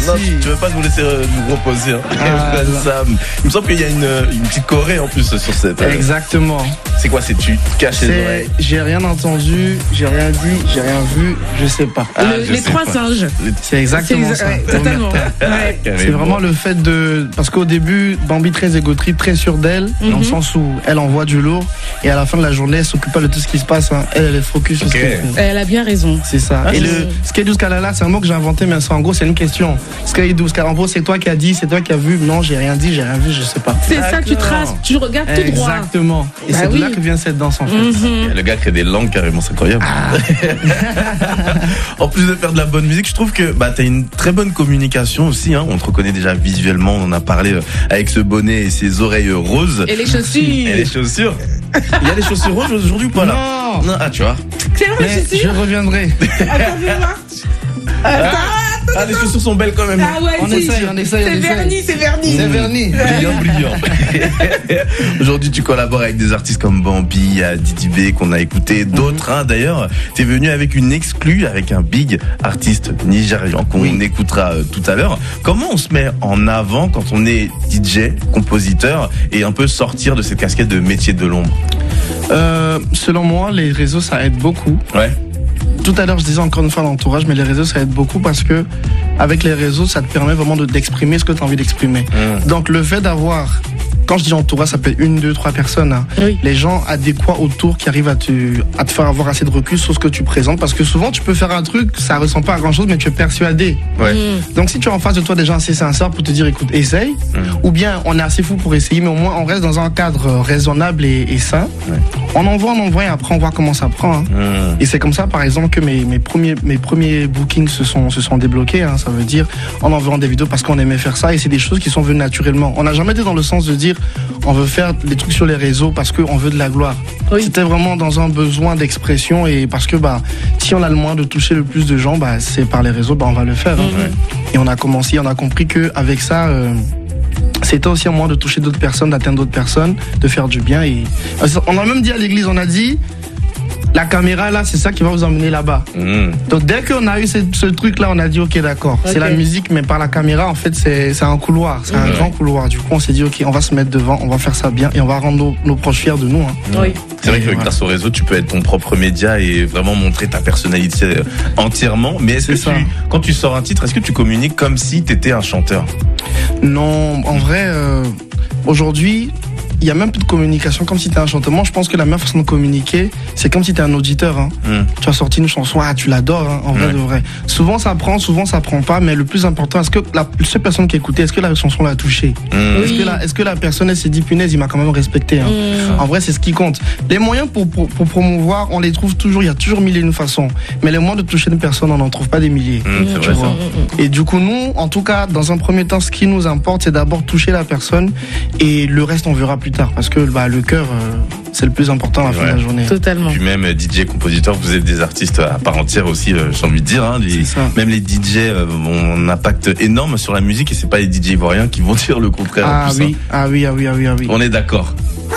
Non, tu veux pas nous laisser nous reposer. Sam. Il me semble qu'il y a une petite choré en plus sur cette. Exactement. C'est quoi? C'est tu te caches les oreilles? J'ai rien entendu, j'ai rien dit, j'ai rien vu, je sais pas. Les trois singes. C'est exactement ça. Ouais, totalement. Ouais. C'est vraiment le fait de... Parce qu'au début, Bambi très égotrip, très sûre d'elle, dans le sens où elle envoie du lourd, et à la fin de la journée, elle s'occupe pas de tout ce qui se passe. Hein. Elle est focus sur ce qu'elle fait. Elle a bien raison. C'est ça. Et le Skeidou Skalala, c'est un mot que j'ai inventé, mais en gros, c'est une question. Skeidou Skalala, en gros, c'est toi qui as dit, c'est toi qui as vu. Non, j'ai rien dit, j'ai rien vu, je sais pas. C'est ça que tu traces, tu regardes tout droit. Exactement. Et c'est de là que vient cette danse, en fait. Le gars crée des langues carrément, c'est incroyable. En plus de faire de la bonne musique, je trouve que t'as une très bonne communication aussi. Hein. On te reconnaît déjà visuellement, on en a parlé avec ce bonnet et ses oreilles roses. Et les chaussures. Et les chaussures. Il y a des chaussures roses aujourd'hui ou pas là? Non. Ah, tu vois. C'est vrai, je reviendrai. Attends, fais voir. Ah, les chaussures sont belles quand même. Ah ouais, on essaye. C'est verni. C'est verni. Brillant. Aujourd'hui, tu collabores avec des artistes comme Bambi, Didi B qu'on a écouté, d'autres. Hein, d'ailleurs, t'es venu avec une exclue avec un big artiste nigérian qu'on écoutera tout à l'heure. Comment on se met en avant quand on est DJ, compositeur et un peu sortir de cette casquette de métier de l'ombre? Selon moi, les réseaux, ça aide beaucoup. Ouais. Tout à l'heure, je disais encore une fois l'entourage, mais les réseaux, ça aide beaucoup parce que avec les réseaux, ça te permet vraiment d'exprimer ce que tu as envie d'exprimer. Donc, le fait d'avoir, quand je dis entourage, ça peut être 1, 2, 3 personnes. Hein. Oui. Les gens adéquats autour qui arrivent à te faire avoir assez de recul sur ce que tu présentes. Parce que souvent, tu peux faire un truc, ça ressemble pas à grand chose, mais tu es persuadé. Ouais. Donc, si tu es en face de toi des gens assez sincères pour te dire, écoute, essaye. Ou bien, on est assez fou pour essayer, mais au moins, on reste dans un cadre raisonnable et sain. Ouais. On envoie et après, on voit comment ça prend. Hein. Et c'est comme ça, par exemple, que mes premiers bookings se sont débloqués. Hein. Ça veut dire, en envoyant des vidéos parce qu'on aimait faire ça et c'est des choses qui sont venues naturellement. On n'a jamais été dans le sens de dire, on veut faire des trucs sur les réseaux parce qu'on veut de la gloire. Oui. C'était vraiment dans un besoin d'expression et parce que si on a le moyen de toucher le plus de gens, c'est par les réseaux, on va le faire. Hein. Et on a compris qu'avec ça, c'était aussi un moyen de toucher d'autres personnes, d'atteindre d'autres personnes, de faire du bien. Et on a même dit à l'église, on a dit, la caméra là, c'est ça qui va vous emmener là-bas. Donc dès qu'on a eu ce truc-là, on a dit ok, d'accord, c'est la musique, mais par la caméra, en fait, c'est un couloir, c'est un grand couloir. Du coup, on s'est dit ok, on va se mettre devant, on va faire ça bien et on va rendre nos proches fiers de nous. Hein. Oui. C'est vrai que grâce au réseau, tu peux être ton propre média et vraiment montrer ta personnalité entièrement. Mais quand tu sors un titre, est-ce que tu communiques comme si tu étais un chanteur? Non, en vrai, aujourd'hui, il y a même plus de communication comme si tu es un chanteur. Moi, je pense que la meilleure façon de communiquer, c'est comme si tu es un auditeur. Hein. Tu as sorti une chanson, tu l'adores, hein, en vrai de vrai. Souvent ça prend pas, mais le plus important, est-ce que cette personne qui écoutait, est-ce que la chanson l'a touché? Est-ce que la personne, elle s'est dit, punaise, il m'a quand même respecté. Hein. En vrai, c'est ce qui compte. Les moyens pour promouvoir, on les trouve toujours, il y a toujours mille et une façons. Mais les moyens de toucher une personne, on n'en trouve pas des milliers. C'est vrai, ça. Et du coup, nous, en tout cas, dans un premier temps, ce qui nous importe, c'est d'abord toucher la personne et le reste, on verra plus tard parce que le cœur c'est le plus important à la fin de la journée. Totalement. Puis même DJ, compositeur, vous êtes des artistes à part entière aussi, j'ai envie de dire. Hein, même les DJ ont un impact énorme sur la musique et c'est pas les DJ ivoiriens qui vont dire le contraire. Ah oui. On est d'accord.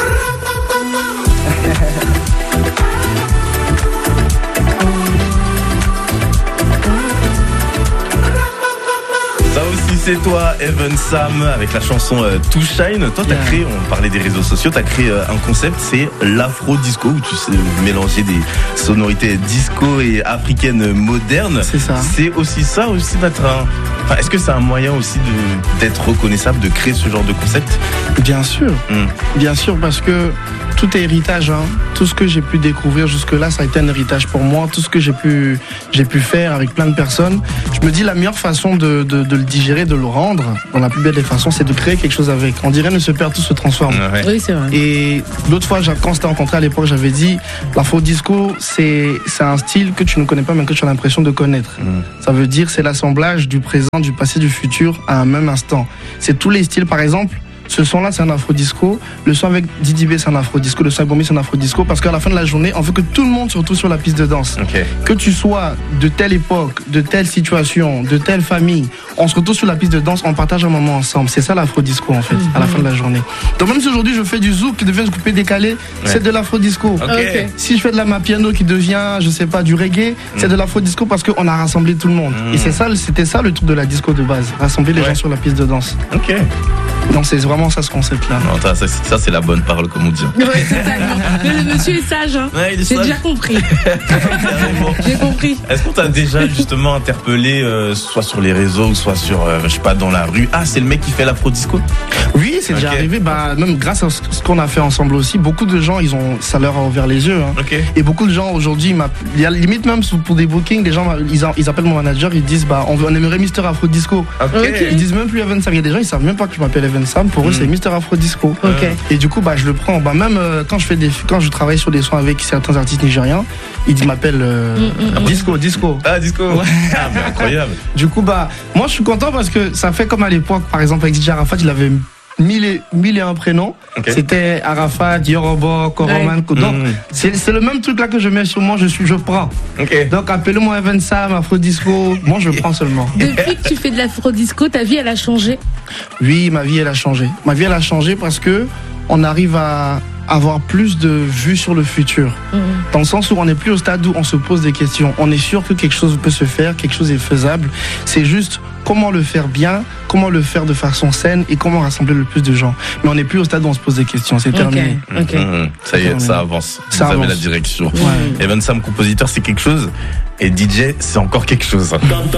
C'est toi, Evan Sam, avec la chanson To Shine. Toi, t'as créé, on parlait des réseaux sociaux, t'as créé un concept, c'est l'afro-disco, où tu sais mélanger des sonorités disco et africaines modernes. C'est ça. C'est aussi ça, d'être est-ce que c'est un moyen aussi d'être reconnaissable, de créer ce genre de concept? Bien sûr. Bien sûr, parce que tout est héritage. Hein. Tout ce que j'ai pu découvrir jusque-là, ça a été un héritage pour moi. Tout ce que j'ai pu faire avec plein de personnes. Je me dis, la meilleure façon de le digérer, de le rendre, dans la plus belle des façons, c'est de créer quelque chose avec. On dirait ne se perd, tout se transforme. Oui, c'est vrai. Et l'autre fois, quand on s'était rencontré à l'époque, j'avais dit, l'afro-disco, c'est un style que tu ne connais pas, mais que tu as l'impression de connaître. Ça veut dire, c'est l'assemblage du présent, du passé, du futur à un même instant. C'est tous les styles, par exemple. ce son-là, c'est un afro-disco. Le son avec Didi B, c'est un afro-disco. Le son avec Bombi, c'est un afro-disco. Parce qu'à la fin de la journée, on veut que tout le monde se retrouve sur la piste de danse. Ok. Que tu sois de telle époque, de telle situation, de telle famille, on se retrouve sur la piste de danse, on partage un moment ensemble. C'est ça l'afro-disco, en fait, à la fin de la journée. Donc même si aujourd'hui je fais du zouk qui devient coupé décalé, c'est de l'afro-disco. Ok. Si je fais de la mapiano qui devient, je sais pas, du reggae, c'est de l'afro-disco parce qu'on a rassemblé tout le monde. Et c'était ça le truc de la disco de base, rassembler les gens sur la piste de danse. Ok. Donc c'est vraiment ça ce concept-là. Non, ça c'est la bonne parole, comme on dit. Ouais, totalement. Mais le monsieur est sage, hein. Ouais, il est J'ai sage. déjà compris. Carrément. J'ai compris. Est-ce qu'on t'a déjà justement interpellé, soit sur les réseaux, ou soit sur, je sais pas, dans la rue? Ah, c'est le mec qui fait l'afro-disco? Oui, c'est déjà arrivé. Bah, même grâce à ce qu'on a fait ensemble aussi, beaucoup de gens, ça leur a ouvert les yeux. Hein. Ok. Et beaucoup de gens aujourd'hui, il y a limite même pour des bookings, les gens, ils appellent mon manager, ils disent, bah, on aimerait Mister Afro Disco. Ok. Ils disent même plus Evan Sam. Il y a des gens, ils savent même pas que je m'appelle Evan Sam. Pour eux, c'est Mister Afro Disco. Ok. Et du coup, bah, je le prends. Bah, même quand je travaille sur des sons avec certains artistes nigériens, ils m'appellent Disco. Ah, disco. Ouais. Ah, mais incroyable. Du coup, bah, moi, je suis content parce que ça fait comme à l'époque, par exemple, avec DJ Arafat, il avait mille et un prénoms. Ok. C'était Arafat, Yorobo, Koroman. Ouais. Donc, c'est le même truc là que je mets sur moi, je prends. Ok. Donc, appelez-moi Evan Sam, Afro Disco. Moi, je prends seulement. Depuis que tu fais de l'afro-disco, ta vie, elle a changé. Oui, ma vie, elle a changé. Ma vie, elle a changé parce que on arrive à avoir plus de vues sur le futur. Dans le sens où on n'est plus au stade où on se pose des questions. On est sûr que quelque chose peut se faire, quelque chose est faisable. C'est juste comment le faire bien, comment le faire de façon saine et comment rassembler le plus de gens. Mais on n'est plus au stade où on se pose des questions. C'est terminé. Ok. Ça y est, ça avance. Ça Vous avez avance. la direction. Ouais. Evan Sam, compositeur, c'est quelque chose. Et DJ, c'est encore quelque chose.